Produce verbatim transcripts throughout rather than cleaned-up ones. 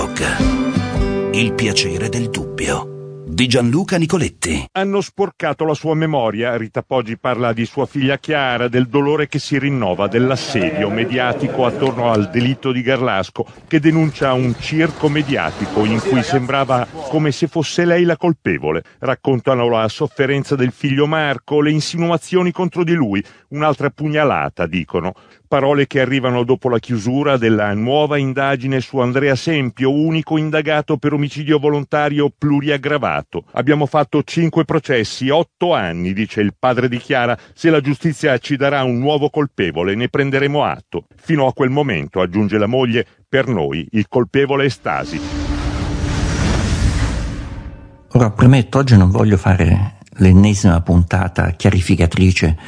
Underdog. Il piacere del dubbio di Gianluca Nicoletti. Hanno sporcato la sua memoria. Rita Poggi parla di sua figlia Chiara, del dolore che si rinnova, dell'assedio mediatico attorno al delitto di Garlasco, che denuncia un circo mediatico in cui sembrava come se fosse lei la colpevole. Raccontano la sofferenza del figlio Marco, le insinuazioni contro di lui, un'altra pugnalata, dicono. Parole che arrivano dopo la chiusura della nuova indagine su Andrea Sempio, unico indagato per omicidio volontario pluriaggravato. Abbiamo fatto cinque processi, otto anni, dice il padre di Chiara. Se la giustizia ci darà un nuovo colpevole, ne prenderemo atto. Fino a quel momento, aggiunge la moglie, per noi il colpevole è Stasi. Ora, premetto, oggi non voglio fare l'ennesima puntata chiarificatrice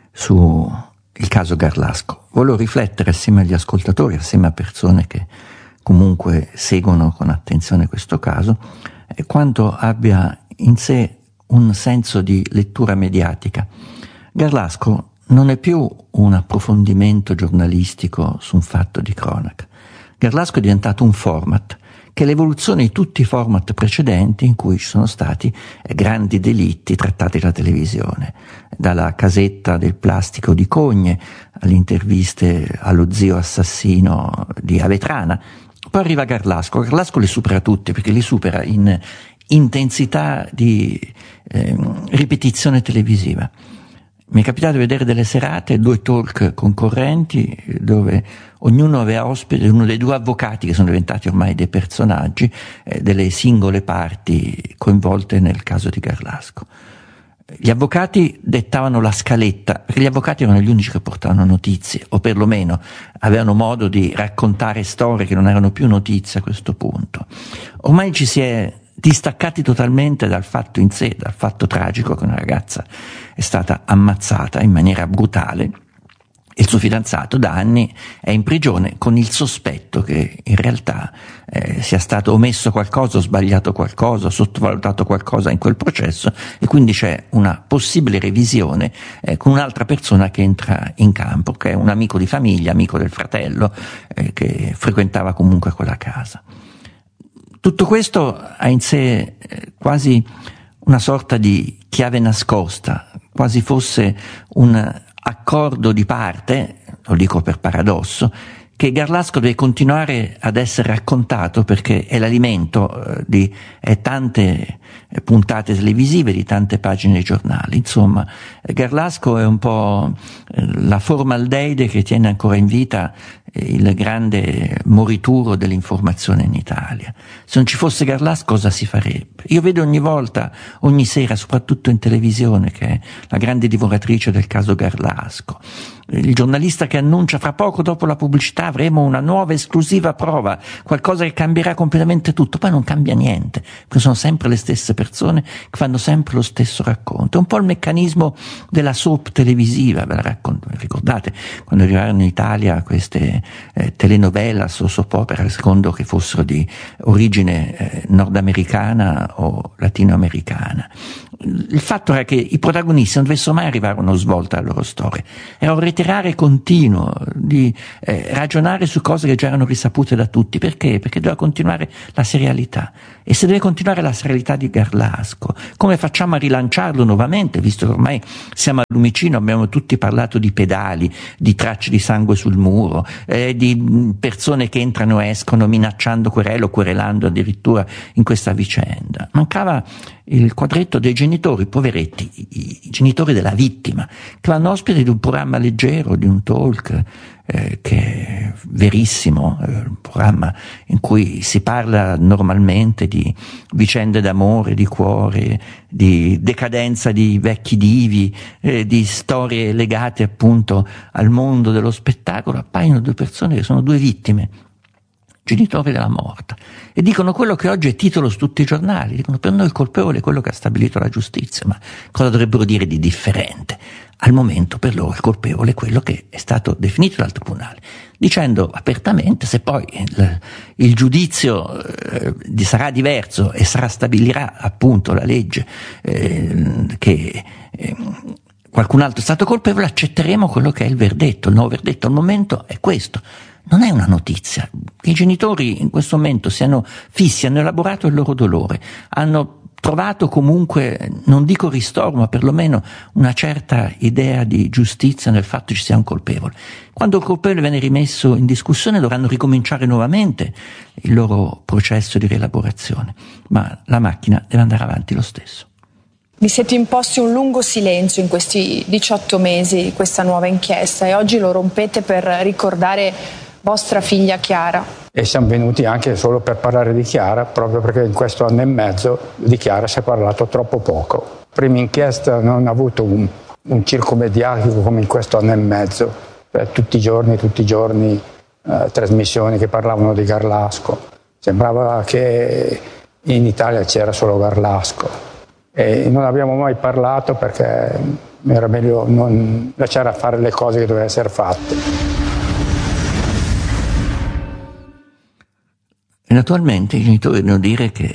su il caso Garlasco. Volevo riflettere assieme agli ascoltatori, assieme a persone che comunque seguono con attenzione questo caso, e quanto abbia in sé un senso di lettura mediatica. Garlasco non è più un approfondimento giornalistico su un fatto di cronaca. Garlasco è diventato un format che è l'evoluzione di tutti i format precedenti in cui ci sono stati grandi delitti trattati dalla televisione, dalla casetta del plastico di Cogne alle interviste allo zio assassino di Avetrana. Poi arriva Garlasco. Garlasco li supera tutti, perché li supera in intensità di eh, ripetizione televisiva. Mi è capitato di vedere delle serate, due talk concorrenti, dove ognuno aveva ospite uno dei due avvocati, che sono diventati ormai dei personaggi, eh, delle singole parti coinvolte nel caso di Garlasco. Gli avvocati dettavano la scaletta, perché gli avvocati erano gli unici che portavano notizie, o perlomeno avevano modo di raccontare storie che non erano più notizie a questo punto. Ormai ci si è distaccati totalmente dal fatto in sé, dal fatto tragico che una ragazza è stata ammazzata in maniera brutale e il suo fidanzato da anni è in prigione con il sospetto che in realtà eh, sia stato omesso qualcosa, o sbagliato qualcosa, o sottovalutato qualcosa in quel processo, e quindi c'è una possibile revisione eh, con un'altra persona che entra in campo, che è un amico di famiglia, amico del fratello, eh, che frequentava comunque quella casa. Tutto questo ha in sé eh, quasi una sorta di chiave nascosta, quasi fosse un accordo di parte, lo dico per paradosso, che Garlasco deve continuare ad essere raccontato perché è l'alimento eh, di eh, tante eh, puntate televisive, di tante pagine di giornali. Insomma, eh, Garlasco è un po' eh, la formaldeide che tiene ancora in vita eh, il grande morituro dell'informazione in Italia. Se non ci fosse Garlasco, cosa si farebbe? Io vedo ogni volta, ogni sera, soprattutto in televisione, che è la grande divoratrice del caso Garlasco, il giornalista che annuncia: fra poco, dopo la pubblicità, avremo una nuova esclusiva prova, qualcosa che cambierà completamente tutto. Poi non cambia niente, perché sono sempre le stesse persone che fanno sempre lo stesso racconto. È un po' il meccanismo della soap televisiva, ve la racconto, ricordate quando arrivarono in Italia queste eh, telenovelas o soap opera, secondo che fossero di origine eh, nordamericana o latinoamericana. Il fatto era che i protagonisti non dovessero mai arrivare a una svolta alla loro storia, era un reiterare continuo di eh, ragionare su cose che già erano risapute da tutti. Perché? Perché doveva continuare la serialità, e se deve continuare la serialità di Garlasco, come facciamo a rilanciarlo nuovamente, visto che ormai siamo al lumicino, abbiamo tutti parlato di pedali, di tracce di sangue sul muro, eh, di persone che entrano e escono minacciando querela o querelando addirittura in questa vicenda. Mancava il quadretto dei genitori, poveretti, i, i genitori della vittima, che vanno ospiti di un programma leggero, di un talk eh, che è verissimo, eh, un programma in cui si parla normalmente di vicende d'amore, di cuore, di decadenza di vecchi divi, eh, di storie legate appunto al mondo dello spettacolo. Appaiono due persone che sono due vittime, genitori della morta, e dicono quello che oggi è titolo su tutti i giornali. Dicono: per noi il colpevole è quello che ha stabilito la giustizia. Ma cosa dovrebbero dire di differente? Al momento per loro il colpevole è quello che è stato definito dal tribunale, dicendo apertamente: se poi il, il giudizio eh, sarà diverso e sarà stabilirà appunto la legge eh, che eh, qualcun altro è stato colpevole, accetteremo quello che è il verdetto. Il nuovo verdetto al momento è questo. non è una notizia. I genitori in questo momento siano fissi, hanno elaborato il loro dolore, hanno trovato comunque, non dico ristoro, ma perlomeno una certa idea di giustizia nel fatto che ci sia un colpevole. Quando il colpevole viene rimesso in discussione dovranno ricominciare nuovamente il loro processo di rielaborazione, ma la macchina deve andare avanti lo stesso. Vi siete imposti un lungo silenzio in questi diciotto mesi di questa nuova inchiesta e oggi lo rompete per ricordare vostra figlia Chiara. E siamo venuti anche solo per parlare di Chiara, proprio perché in questo anno e mezzo di Chiara si è parlato troppo poco. Prima inchiesta non ha avuto un, un circo mediatico come in questo anno e mezzo, per tutti i giorni, tutti i giorni eh, trasmissioni che parlavano di Garlasco. Sembrava che in Italia c'era solo Garlasco e non abbiamo mai parlato perché era meglio non lasciare fare le cose che dovevano essere fatte. E naturalmente i genitori devono dire che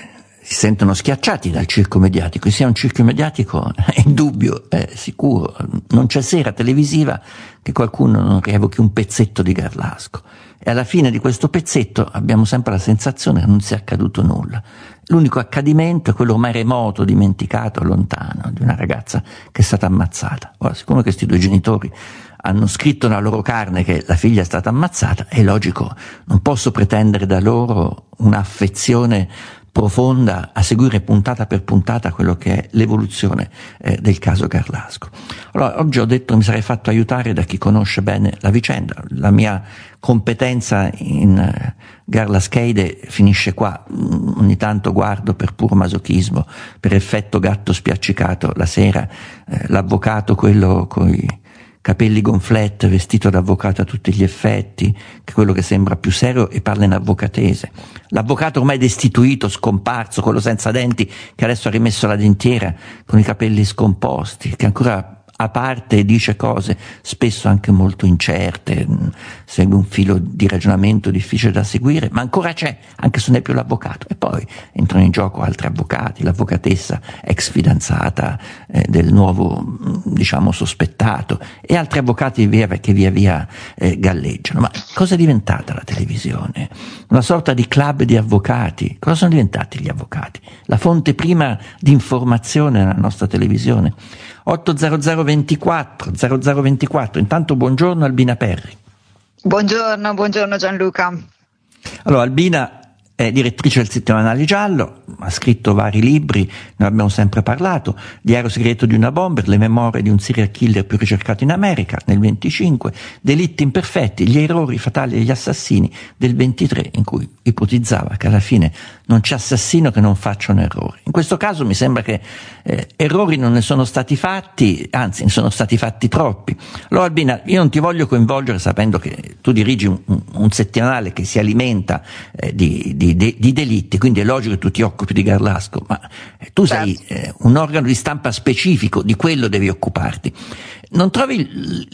si sentono schiacciati dal circo mediatico. Se sia un circo mediatico è indubbio, è sicuro. Non c'è sera televisiva che qualcuno non rievochi un pezzetto di Garlasco. E alla fine di questo pezzetto abbiamo sempre la sensazione che non sia accaduto nulla. L'unico accadimento è quello ormai remoto, dimenticato, lontano, di una ragazza che è stata ammazzata. Ora, siccome questi due genitori hanno scritto nella loro carne che la figlia è stata ammazzata, è logico, non posso pretendere da loro un'affezione profonda a seguire puntata per puntata quello che è l'evoluzione eh, del caso Garlasco. Allora, oggi ho detto che mi sarei fatto aiutare da chi conosce bene la vicenda. La mia competenza in eh, Garlascheide finisce qua. Mm, ogni tanto guardo per puro masochismo, per effetto gatto spiaccicato la sera, eh, l'avvocato, quello coi capelli gonfletti, vestito da avvocato a tutti gli effetti, che è quello che sembra più serio e parla in avvocatese. L'avvocato ormai destituito, scomparso, quello senza denti che adesso ha rimesso la dentiera, con i capelli scomposti, che ancora a parte dice cose spesso anche molto incerte, segue un filo di ragionamento difficile da seguire, ma ancora c'è, anche se non è più l'avvocato. E poi entrano in gioco altri avvocati, l'avvocatessa ex fidanzata eh, del nuovo, diciamo, sospettato, e altri avvocati via, che via via eh, galleggiano. Ma cosa è diventata la televisione? Una sorta di club di avvocati. Cosa sono diventati gli avvocati? La fonte prima di informazione nella nostra televisione. otto zero zero ventiquattro zero zero ventiquattro. Intanto buongiorno Albina Perri. Buongiorno, buongiorno Gianluca. Allora, Albina è direttrice del Settimanale Giallo, ha scritto vari libri, ne abbiamo sempre parlato: Diario segreto di una bomber, le memorie di un serial killer più ricercato in America nel venticinque, Delitti imperfetti, gli errori fatali degli assassini del ventitré, in cui ipotizzava che alla fine non c'è assassino che non faccia un errore. In questo caso mi sembra che eh, errori non ne sono stati fatti, anzi ne sono stati fatti troppi. Allora Albina, io non ti voglio coinvolgere sapendo che tu dirigi un, un settimanale che si alimenta eh, di, di, di, di delitti, quindi è logico che tu ti occupi di Garlasco, ma eh, tu certo. sei eh, un organo di stampa specifico, di quello devi occuparti. Non trovi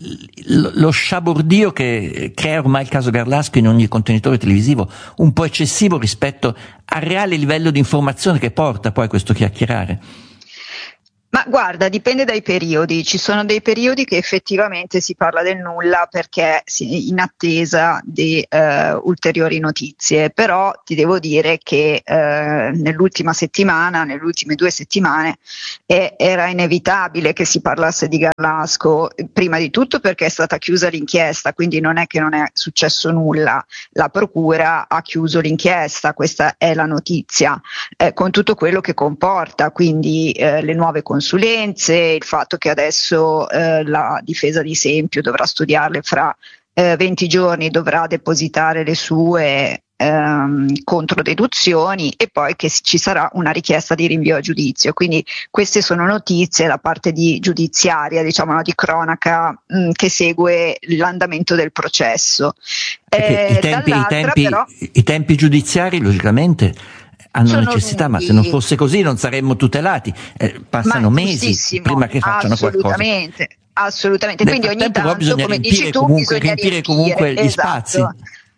lo sciabordio che crea ormai il caso Garlasco in ogni contenitore televisivo un po' eccessivo rispetto al reale livello di informazione che porta poi questo chiacchierare? Ma guarda, dipende dai periodi. Ci sono dei periodi che effettivamente si parla del nulla perché si è in attesa di eh, ulteriori notizie, però ti devo dire che eh, nell'ultima settimana, nelle ultime due settimane, eh, era inevitabile che si parlasse di Garlasco, prima di tutto perché è stata chiusa l'inchiesta, quindi non è che non è successo nulla. La procura ha chiuso l'inchiesta, questa è la notizia, eh, con tutto quello che comporta, quindi eh, le nuove consulenze, il fatto che adesso eh, la difesa di Sempio dovrà studiarle fra eh, venti giorni, dovrà depositare le sue ehm, controdeduzioni e poi che ci sarà una richiesta di rinvio a giudizio. Quindi queste sono notizie, la parte di giudiziaria, diciamo, no, di cronaca mh, che segue l'andamento del processo. Eh, I, tempi, i, tempi, però, I tempi giudiziari logicamente hanno necessità, lunghi. Ma se non fosse così non saremmo tutelati. Eh, passano mesi prima che facciano assolutamente, qualcosa. Assolutamente, quindi ogni tanto, come dici tu, comunque, bisogna riempire riempire comunque gli esatto. spazi.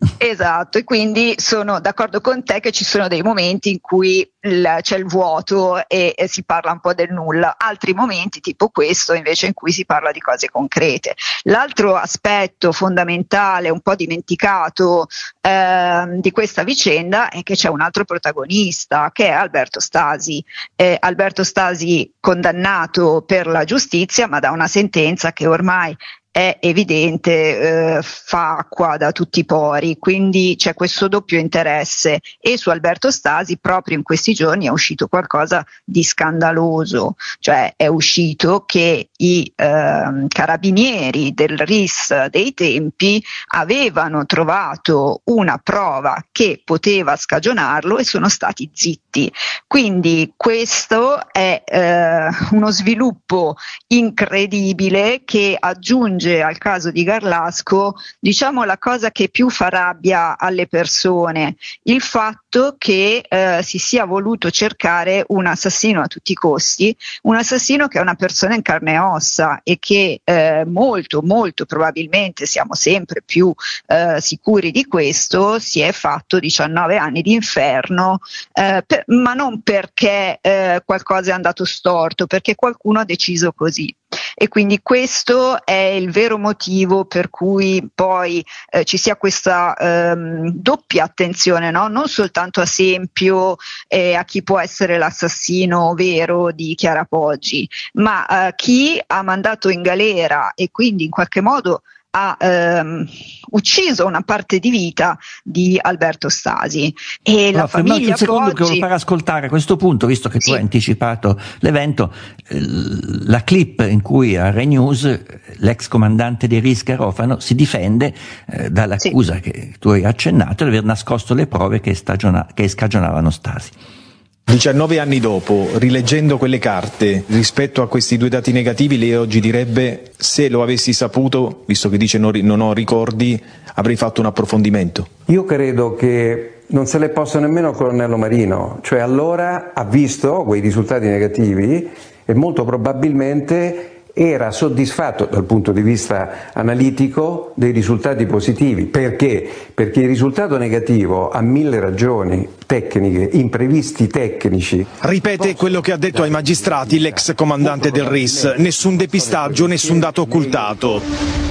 Esatto, e quindi sono d'accordo con te che ci sono dei momenti in cui il, c'è il vuoto e, e si parla un po' del nulla, altri momenti tipo questo invece in cui si parla di cose concrete. L'altro aspetto fondamentale, un po' dimenticato eh, di questa vicenda, è che c'è un altro protagonista che è Alberto Stasi. Eh, Alberto Stasi condannato per la giustizia, ma da una sentenza che ormai è evidente, eh, fa acqua da tutti i pori, quindi c'è questo doppio interesse, e su Alberto Stasi proprio in questi giorni è uscito qualcosa di scandaloso, cioè è uscito che i eh, carabinieri del R I S dei tempi avevano trovato una prova che poteva scagionarlo e sono stati zitti. Quindi questo è eh, uno sviluppo incredibile che aggiunge al caso di Garlasco, diciamo, la cosa che più fa rabbia alle persone, il fatto che eh, si sia voluto cercare un assassino a tutti i costi, un assassino che è una persona in carne e ossa e che eh, molto molto probabilmente, siamo sempre più eh, sicuri di questo, si è fatto diciannove anni di inferno, eh, per, ma non perché eh, qualcosa è andato storto, perché qualcuno ha deciso così. E quindi questo è il vero motivo per cui poi eh, ci sia questa ehm, doppia attenzione, no? Non soltanto a Sempio e a chi può essere l'assassino vero di Chiara Poggi, ma a eh, chi ha mandato in galera e quindi in qualche modo ha ehm, ucciso una parte di vita di Alberto Stasi. E allora, la famiglia un secondo Poggi... che volevo fare ascoltare a questo punto, visto che tu sì. hai anticipato l'evento, la clip in cui a Rai News l'ex comandante di R I S Garofano si difende eh, dall'accusa sì. che tu hai accennato di aver nascosto le prove che, stagiona- che scagionavano Stasi. diciannove anni dopo, rileggendo quelle carte, rispetto a questi due dati negativi, lei oggi direbbe: se lo avessi saputo, visto che dice non, non ho ricordi, avrei fatto un approfondimento. Io credo che non se le possa nemmeno il colonnello Marino, cioè allora ha visto quei risultati negativi e molto probabilmente era soddisfatto dal punto di vista analitico dei risultati positivi. Perché? Perché il risultato negativo ha mille ragioni tecniche, imprevisti tecnici. Ripete quello che ha detto ai magistrati l'ex comandante del R I S: nessun depistaggio, nessun dato occultato.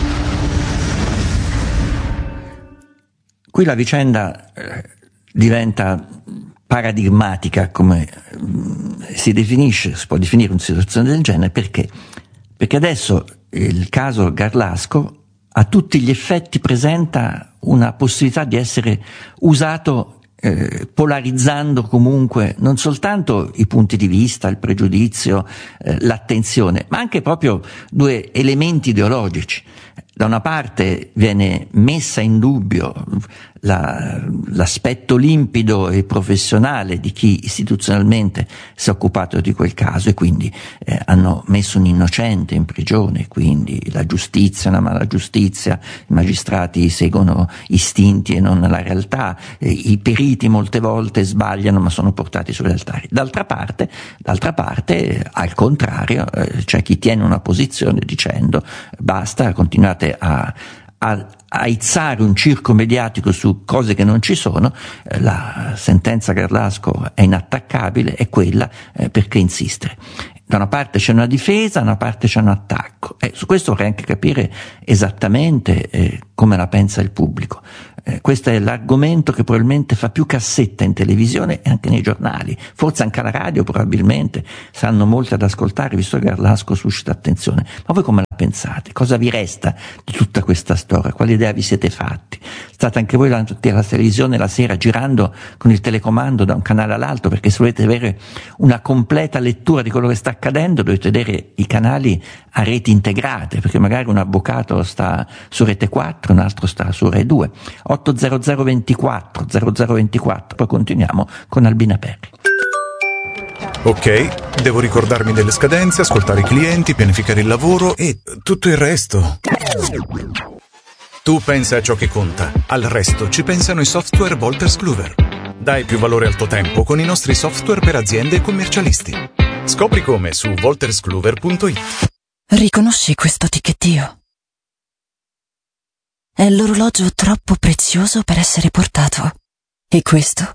Qui la vicenda eh, diventa paradigmatica, come mh, si definisce, si può definire una situazione del genere, perché? Perché adesso il caso Garlasco a tutti gli effetti presenta una possibilità di essere usato eh, polarizzando comunque non soltanto i punti di vista, il pregiudizio, eh, l'attenzione, ma anche proprio due elementi ideologici. Da una parte viene messa in dubbio la, l'aspetto limpido e professionale di chi istituzionalmente si è occupato di quel caso e quindi eh, hanno messo un innocente in prigione, quindi la giustizia è una mala giustizia, i magistrati seguono istinti e non la realtà, eh, i periti molte volte sbagliano ma sono portati sugli altari. D'altra parte, d'altra parte eh, al contrario, eh, c'è chi tiene una posizione dicendo basta, continuate a, a aizzare un circo mediatico su cose che non ci sono, eh, la sentenza Garlasco è inattaccabile, è quella, eh, perché insistere? Da una parte c'è una difesa, da una parte c'è un attacco. Eh, su questo vorrei anche capire esattamente eh, come la pensa il pubblico. Eh, questo è l'argomento che probabilmente fa più cassetta in televisione e anche nei giornali, forse anche alla radio probabilmente, saranno molti ad ascoltare, visto che Garlasco suscita attenzione. Ma voi come la pensate? Cosa vi resta di tutta questa storia? Quali idea vi siete fatti? State anche voi davanti alla televisione la sera girando con il telecomando da un canale all'altro, perché se volete avere una completa lettura di quello che sta accadendo dovete vedere i canali a reti integrate, perché magari un avvocato sta su Rete quattro, un altro sta su Rai due. otto zero zero ventiquattro zero zero ventiquattro, poi continuiamo con Albina Perri. Ok, devo ricordarmi delle scadenze, ascoltare i clienti, pianificare il lavoro e tutto il resto. Tu pensa a ciò che conta, al resto ci pensano i software Wolters Kluwer. Dai più valore al tuo tempo con i nostri software per aziende e commercialisti. Scopri come su wolters kluwer punto it. Riconosci questo ticchettio? è l'orologio troppo prezioso per essere portato. E questo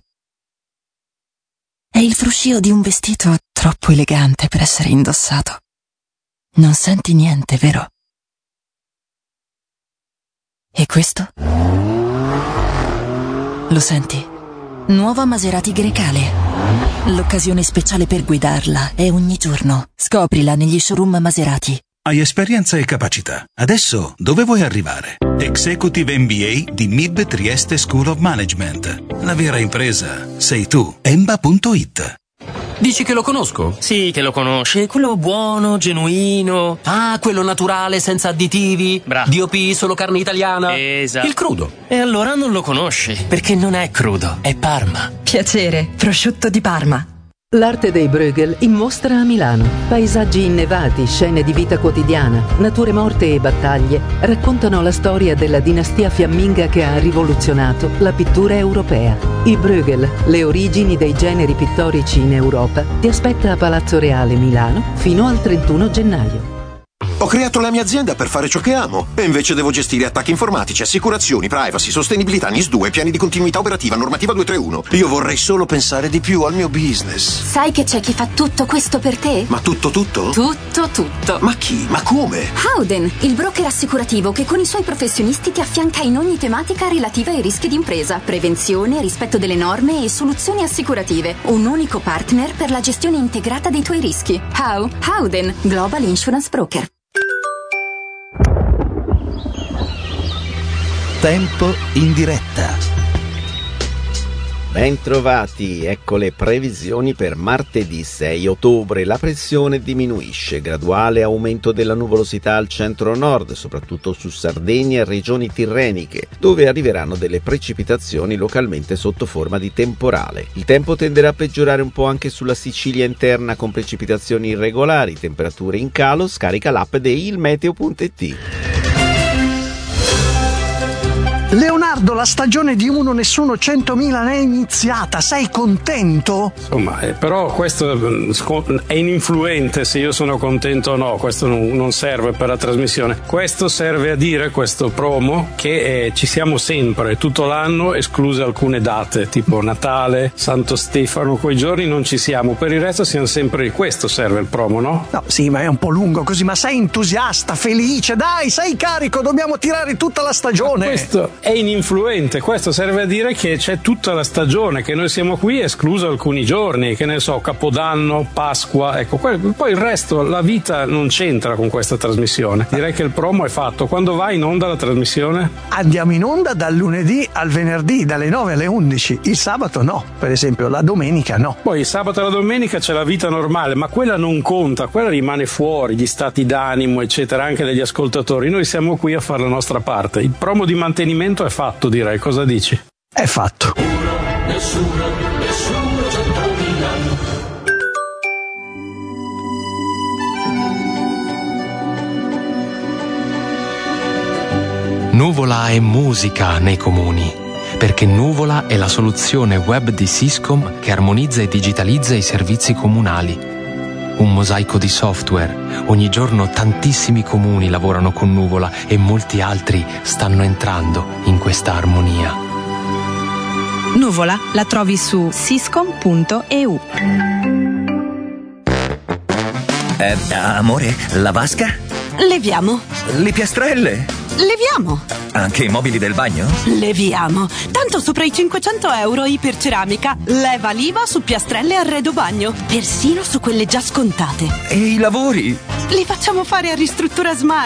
è il fruscio di un vestito troppo elegante per essere indossato. Non senti niente, vero? E questo? Lo senti? Nuova Maserati Grecale. L'occasione speciale per guidarla è ogni giorno. Scoprila negli showroom Maserati. Hai esperienza e capacità. Adesso dove vuoi arrivare? Executive M B A di M I B Trieste School of Management. La vera impresa sei tu. Emba punto it. Dici che lo conosco? Sì, che lo conosci. Quello buono, genuino. Ah, quello naturale, senza additivi. Bravo. D O P, solo carne italiana. Esatto. Il crudo. E allora non lo conosci, perché non è crudo, è Parma. Piacere, prosciutto di Parma. L'arte dei Bruegel in mostra a Milano. Paesaggi innevati, scene di vita quotidiana, nature morte e battaglie raccontano la storia della dinastia fiamminga che ha rivoluzionato la pittura europea. I Bruegel, le origini dei generi pittorici in Europa, ti aspetta a Palazzo Reale Milano fino al trentuno gennaio. Ho creato la mia azienda per fare ciò che amo e invece devo gestire attacchi informatici, assicurazioni, privacy, sostenibilità, N I S due, piani di continuità operativa, normativa duecentotrentuno. Io vorrei solo pensare di più al mio business. Sai che c'è chi fa tutto questo per te? Ma tutto tutto? Tutto tutto. Ma chi? Ma come? Howden, il broker assicurativo che con i suoi professionisti ti affianca in ogni tematica relativa ai rischi d'impresa, prevenzione, rispetto delle norme e soluzioni assicurative. Un unico partner per la gestione integrata dei tuoi rischi. How? Howden, Global Insurance Broker. Tempo in diretta. Bentrovati, ecco le previsioni per martedì sei ottobre. La pressione diminuisce, graduale aumento della nuvolosità al centro-nord, soprattutto su Sardegna e regioni tirreniche, dove arriveranno delle precipitazioni localmente sotto forma di temporale. Il tempo tenderà a peggiorare un po' anche sulla Sicilia interna con precipitazioni irregolari, temperature in calo. Scarica l'app di ilmeteo punto it. Leonardo, la stagione di Uno Nessuno centomila è iniziata, sei contento? Insomma, eh, però questo è ininfluente se io sono contento o no, questo non, non serve per la trasmissione. Questo serve a dire, questo promo, che eh, ci siamo sempre, tutto l'anno, escluse alcune date, tipo Natale, Santo Stefano, quei giorni non ci siamo, per il resto siamo sempre, questo serve il promo, no? No, sì, ma è un po' lungo così, ma sei entusiasta, felice, dai, sei carico, dobbiamo tirare tutta la stagione. Ma questo è ininfluente, questo serve a dire che c'è tutta la stagione, che noi siamo qui escluso alcuni giorni, che ne so, Capodanno, Pasqua, ecco, poi il resto, la vita non c'entra con questa trasmissione. Direi che il promo è fatto. Quando va in onda la trasmissione? Andiamo in onda dal lunedì al venerdì, dalle nove alle undici, il sabato no, per esempio, la domenica no. Poi il sabato e la domenica c'è la vita normale, ma quella non conta, quella rimane fuori, gli stati d'animo, eccetera, anche degli ascoltatori. Noi siamo qui a fare la nostra parte. Il promo di mantenimento è fatto, direi. Cosa dici? È fatto. Uno, nessuno, nessuno, centomila. Nuvola è musica nei comuni, perché Nuvola è la soluzione web di Syscom che armonizza e digitalizza i servizi comunali. Un mosaico di software. Ogni giorno tantissimi comuni lavorano con Nuvola e molti altri stanno entrando in questa armonia. Nuvola la trovi su syscom punto e u. Eh, amore, la vasca? Leviamo. Le piastrelle? Leviamo. Anche i mobili del bagno? Leviamo. Tanto sopra i cinquecento euro Iperceramica. Leva l'I V A su piastrelle e arredo bagno. Persino su quelle già scontate. E i lavori? Li facciamo fare a Ristruttura Smart.